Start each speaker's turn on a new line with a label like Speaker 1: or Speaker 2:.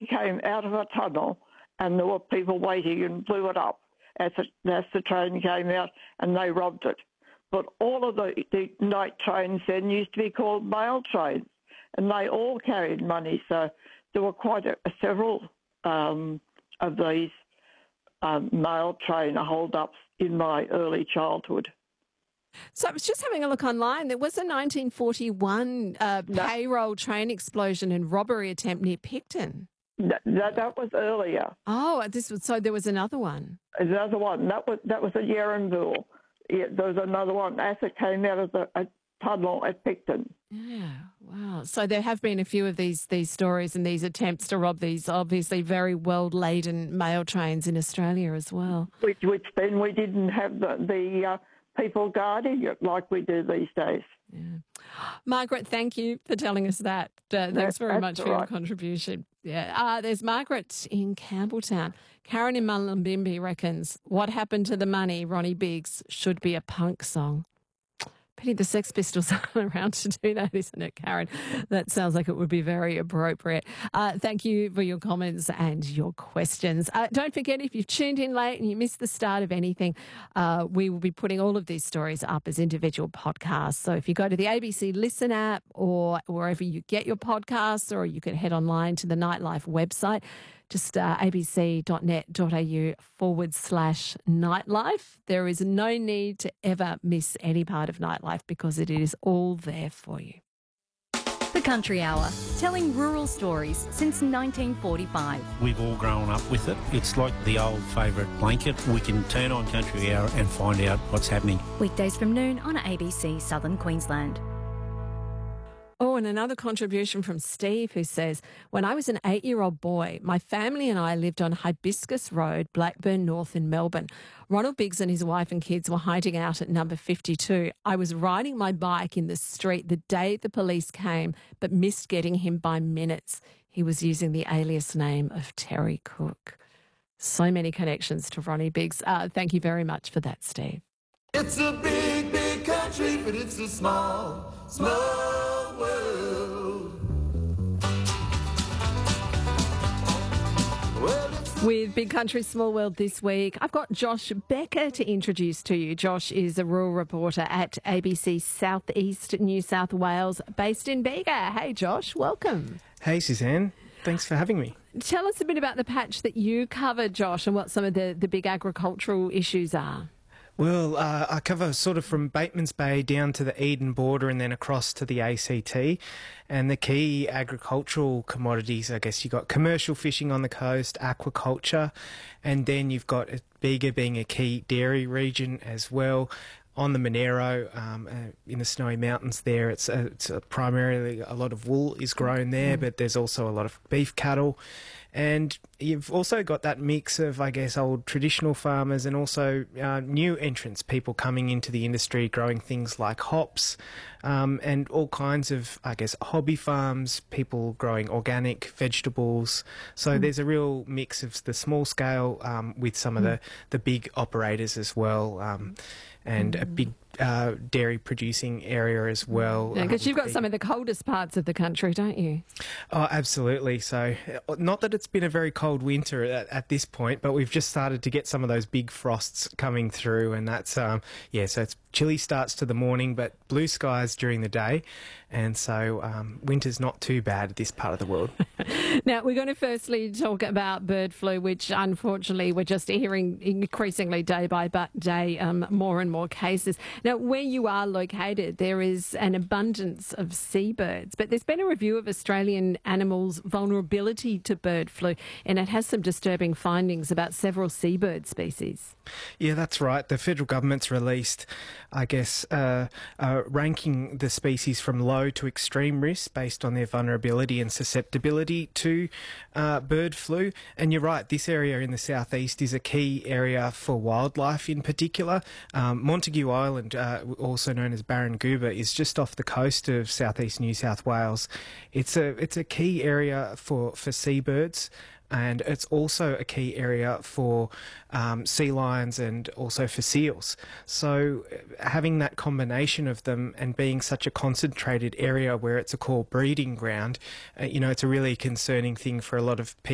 Speaker 1: came out of a tunnel and there were people waiting and blew it up as the train came out and they robbed it. But all of the night trains then used to be called mail trains and they all carried money. So there were quite several of these mail train hold-ups in my early childhood.
Speaker 2: So I was just having a look online. There was a 1941 payroll train explosion and robbery attempt near Picton.
Speaker 1: That was earlier.
Speaker 2: Oh, so there was another one.
Speaker 1: Another one. That was at Yarranville. Yeah, there was another one as it came out of a tunnel at Picton.
Speaker 2: Yeah, wow. So there have been a few of these stories and these attempts to rob these obviously very well-laden mail trains in Australia as well.
Speaker 1: Which then we didn't have the people guarding it like we do these days.
Speaker 2: Yeah. Margaret, thank you for telling us that. Thanks very much for your contribution. Yeah. There's Margaret in Campbelltown. Karen in Mullumbimby reckons, what happened to the money, Ronnie Biggs, should be a punk song. Pity the Sex Pistols aren't around to do that, isn't it, Karen? That sounds like it would be very appropriate. Thank you for your comments and your questions. Don't forget, if you've tuned in late and you missed the start of anything, we will be putting all of these stories up as individual podcasts. So if you go to the ABC Listen app or wherever you get your podcasts, or you can head online to the Nightlife website, just abc.net.au/nightlife. There is no need to ever miss any part of Nightlife because it is all there for you.
Speaker 3: The Country Hour, telling rural stories since 1945.
Speaker 4: We've all grown up with it. It's like the old favourite blanket. We can turn on Country Hour and find out what's happening.
Speaker 3: Weekdays from noon on ABC Southern Queensland.
Speaker 2: Oh, and another contribution from Steve who says, when I was an 8-year-old boy, my family and I lived on Hibiscus Road, Blackburn North in Melbourne. Ronald Biggs and his wife and kids were hiding out at number 52. I was riding my bike in the street the day the police came, but missed getting him by minutes. He was using the alias name of Terry Cook. So many connections to Ronnie Biggs. Thank you very much for that, Steve.
Speaker 5: It's a big, big country, but it's a small, small world.
Speaker 2: With Big Country, Small World this week, I've got Josh Becker to introduce to you. Josh is a rural reporter at ABC Southeast New South Wales, based in Bega. Hey, Josh, welcome.
Speaker 6: Hey, Suzanne. Thanks for having me.
Speaker 2: Tell us a bit about the patch that you covered, Josh, and what some of the big agricultural issues are.
Speaker 6: Well, I cover sort of from Batemans Bay down to the Eden border and then across to the ACT. And the key agricultural commodities, I guess you've got commercial fishing on the coast, aquaculture, and then you've got Bega being a key dairy region as well. On the Monero, in the Snowy Mountains there, it's primarily a lot of wool is grown there, but there's also a lot of beef cattle. And you've also got that mix of, I guess, old traditional farmers and also new entrants, people coming into the industry, growing things like hops and all kinds of, I guess, hobby farms, people growing organic vegetables. So there's a real mix of the small scale with some of the big operators as well. And a big dairy producing area as well.
Speaker 2: Yeah, because you've got some of the coldest parts of the country, don't you?
Speaker 6: Oh, absolutely. So not that it's been a very cold winter at this point, but we've just started to get some of those big frosts coming through, and that's, so it's chilly starts to the morning, but blue skies during the day. And so winter's not too bad at this part of the world.
Speaker 2: Now, we're going to firstly talk about bird flu, which unfortunately we're just hearing increasingly day by day more and more cases. Now, where you are located, there is an abundance of seabirds, but there's been a review of Australian animals' vulnerability to bird flu, and it has some disturbing findings about several seabird species.
Speaker 6: Yeah, that's right. The federal government's released, I guess, ranking the species from low to extreme risk based on their vulnerability and susceptibility to bird flu. And you're right, this area in the southeast is a key area for wildlife in particular. Montague Island, also known as Barangouba, is just off the coast of southeast New South Wales. It's a key area for seabirds. And it's also a key area for sea lions and also for seals. So having that combination of them and being such a concentrated area where it's a core breeding ground, it's a really concerning thing for a lot of people.